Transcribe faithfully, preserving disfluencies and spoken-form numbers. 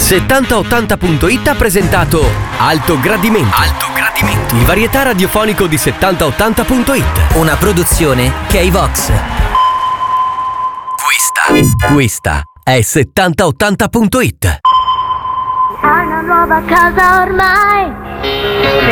settanta ottanta punto it ha presentato Alto Gradimento. Alto Gradimento. Il varietà radiofonico di settanta ottanta punto it. Una produzione K-Vox. Questa, questa è settanta ottanta punto it. Hai una nuova casa ormai,